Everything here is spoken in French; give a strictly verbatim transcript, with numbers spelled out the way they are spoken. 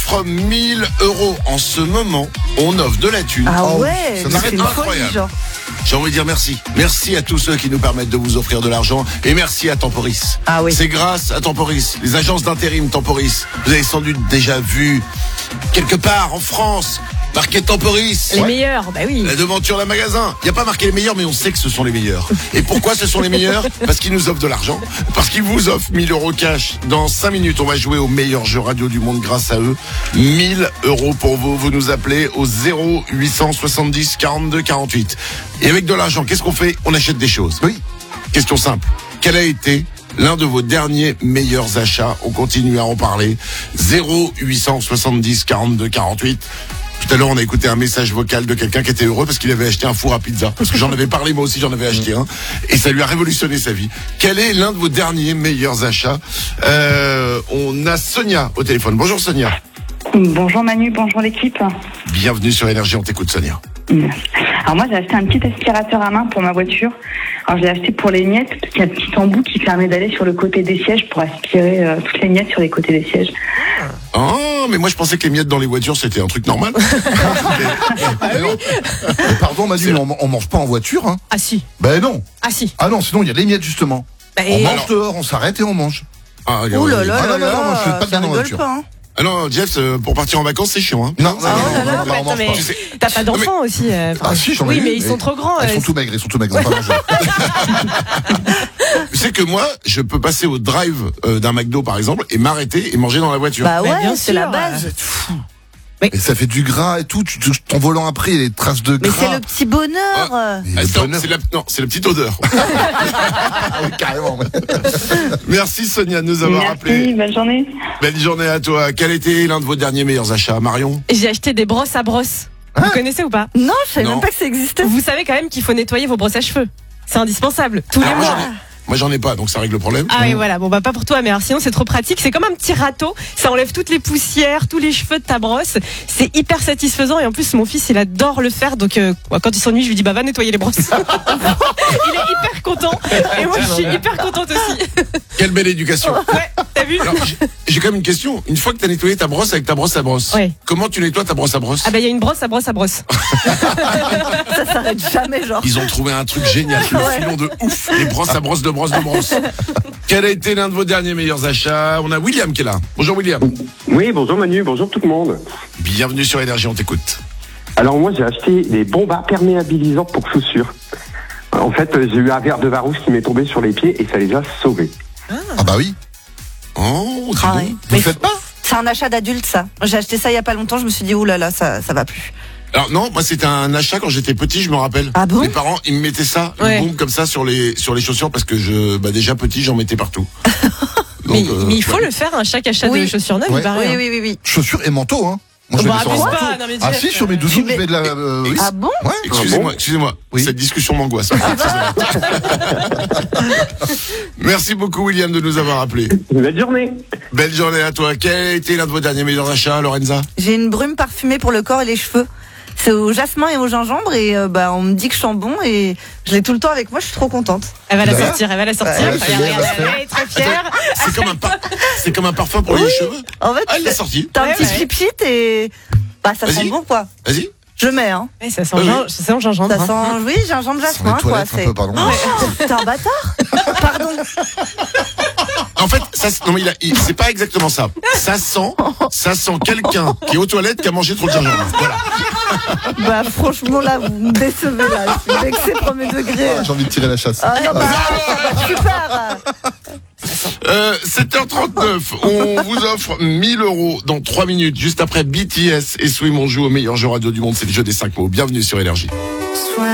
offre mille euros. En ce moment, on offre de la thune. Ah Oh, ouais, ça c'est m'arrête une incroyable. folie, genre. J'ai envie de dire merci. Merci à tous ceux qui nous permettent de vous offrir de l'argent. Et merci à Temporis. Ah oui. C'est grâce à Temporis, les agences d'intérim Temporis. Vous avez sans doute déjà vu, quelque part en France, marqué Temporis. Les meilleurs, bah oui. La devanture d'un magasin. Il n'y a pas marqué les meilleurs, mais on sait que ce sont les meilleurs. Et pourquoi ce sont les meilleurs? Parce qu'ils nous offrent de l'argent. Parce qu'ils vous offrent mille euros cash. Dans cinq minutes, on va jouer au meilleur jeu radio du monde grâce à eux. mille euros pour vous. Vous nous appelez au zéro huit cent soixante-dix quarante-deux quarante-huit. Et avec de l'argent, qu'est-ce qu'on fait? On achète des choses. Oui. Question simple. Quel a été l'un de vos derniers meilleurs achats? On continue à en parler. zéro huit cent soixante-dix quarante-deux quarante-huit. Tout à l'heure, on a écouté un message vocal de quelqu'un qui était heureux parce qu'il avait acheté un four à pizza. Parce que j'en avais parlé, moi aussi, j'en avais acheté un. Et ça lui a révolutionné sa vie. Quel est l'un de vos derniers meilleurs achats? euh, On a Sonia au téléphone. Bonjour Sonia. Bonjour Manu, bonjour l'équipe. Bienvenue sur Énergie, on t'écoute Sonia. Alors moi j'ai acheté un petit aspirateur à main pour ma voiture. Alors je l'ai acheté pour les miettes parce qu'il y a un petit embout qui permet d'aller sur le côté des sièges pour aspirer euh, toutes les miettes sur les côtés des sièges. Oh, mais moi je pensais que les miettes dans les voitures c'était un truc normal. Ah oui. Mais pardon Manu, on, on mange pas en voiture hein. Ah si. Ben non. Ah si. Ah non, sinon il y a les miettes justement. Bah, on et... mange alors... dehors, on s'arrête et on mange. Ah, Ouh là là Ah là non, non, non, moi, je fais pas là, de ça dans la rigole voiture. pas, hein. Ah non, Jeff, euh, pour partir en vacances c'est chiant. Hein. Non, Ah, non, oh là non, là, non, bah, on mange attends, pas. mais Tu sais- t'as pas d'enfants aussi euh, enfin, Ah si, j'en ai Oui, eu, mais ils sont trop grands. Ils euh, sont tout maigres, ils sont tout maigres, ils ont pas mangé. Tu sais que moi, je peux passer au drive euh, d'un McDo par exemple et m'arrêter et manger dans la voiture. Bah ouais, Bah, bien c'est sûr, la base. Et ça fait du gras et tout, tu, tu, ton volant après, il y a des traces de Mais gras. c'est le petit bonheur. Mais Ah, le non, bonheur. c'est la, non, c'est la petite odeur. Ah oui, carrément. Ouais. Merci Sonia de nous avoir Merci, appelé. bonne journée. Belle journée à toi. Quel était l'un de vos derniers meilleurs achats, Marion? J'ai acheté des brosses à brosse. Vous connaissez ou pas? Non, je savais Non. même pas que ça existait. Vous savez quand même qu'il faut nettoyer vos brosses à cheveux. C'est indispensable. Tous les Alors, moi, mois. j'en ai- Moi j'en ai pas, donc ça règle le problème. Ah oui, voilà. Bon, bah, pas pour toi, mais alors, sinon, c'est trop pratique. C'est comme un petit râteau. Ça enlève toutes les poussières, tous les cheveux de ta brosse. C'est hyper satisfaisant. Et en plus, mon fils, il adore le faire. Donc, euh, quand il s'ennuie, je lui dis, bah, va nettoyer les brosses. Il est hyper content. Et moi, je suis hyper contente aussi. Quelle belle éducation. Ouais, t'as vu? Alors, j'ai- j'ai quand même une question. Une fois que t'as nettoyé ta brosse avec ta brosse à brosse, Ouais. comment tu nettoies ta brosse à brosse? Ah, bah, il y a une brosse à brosse à brosse. Ça s'arrête jamais, genre. Ils ont trouvé un truc génial, le Ouais. filon de ouf, les brosses à brosse de brosse de brosse. Quel a été l'un de vos derniers meilleurs achats? On a William qui est là. Bonjour William. Oui, bonjour Manu, bonjour tout le monde. Bienvenue sur Énergie, on t'écoute. Alors moi j'ai acheté des bombes imperméabilisantes pour chaussures. En fait, euh, j'ai eu un verre de Varousse qui m'est tombé sur les pieds et ça les a sauvés. Ah bah oui. Oh, dis Ah donc. ouais. Vous Mais le faites pas? c'est un achat d'adulte, ça. J'ai acheté ça il y a pas longtemps, je me suis dit, ouh là là, ça, ça va plus. Alors non, moi c'était un achat quand j'étais petit, je me rappelle. Ah bon? Mes parents, ils me mettaient ça, Ouais. une bombe comme ça sur les sur les chaussures parce que je, bah déjà petit, j'en mettais partout. Mais, Donc, euh, mais il faut ouais. le faire, hein, chaque achat Oui. de chaussures neuves, Ouais. il paraît. Oui, hein. oui, oui, oui. Chaussures et manteau, hein. Moi, je Bah, mets ça en abuse manteau. pas, non, mais Ah Jeff, si, sur mes euh, doudous, tu je mets de la... euh, oui. Ah bon? Ouais. Excusez-moi, excusez-moi. Oui. Cette discussion m'angoisse. Merci beaucoup William de nous avoir appelé. Belle journée. Belle journée à toi. Quel a été l'un de vos derniers meilleurs achats, Lorenza? J'ai une brume parfumée pour le corps et les cheveux. C'est au jasmin et au gingembre et euh, bah on me dit que je sens bon et je l'ai tout le temps avec moi, je suis trop contente. Elle va la Bah, sortir, elle va la sortir. ouais, Regarde, c'est bien, regarde, elle va elle est très fière. C'est comme un par- c'est comme un parfum pour les Oui. cheveux. En fait, Ah, elle l'a sorti. t'as un Ouais, petit ouais. pipit et bah ça Vas-y. sent bon quoi. Vas-y. Je mets hein. Ouais, ça sent Oui, gin- ça sent gingembre. Ça hein. sent oui, gingembre Sur les jasmin quoi, toilettes, un c'est peu, pardon. T'es un bâtard. Pardon. En fait, ça, non mais il a, il- c'est pas exactement ça. Ça sent, ça sent quelqu'un qui est aux toilettes qui a mangé trop de gingembre. Voilà. Bah franchement là vous me décevez là, je suis vexée premier degré. Ah, j'ai envie de tirer la chasse. Ah non bah, bah, super. Euh, sept heures trente-neuf, on vous offre mille euros dans trois minutes, juste après B T S et Swim, on joue au meilleur jeu radio du monde, c'est le jeu des cinq mots. Bienvenue sur Énergie.